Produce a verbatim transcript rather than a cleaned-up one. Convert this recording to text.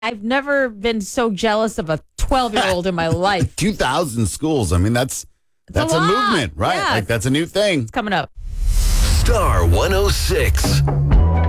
I've never been so jealous of a twelve-year-old in my life. two thousand schools. I mean, that's that's a a, lot. movement, right? Yeah. Like, that's a new thing. It's coming up. Star one oh six.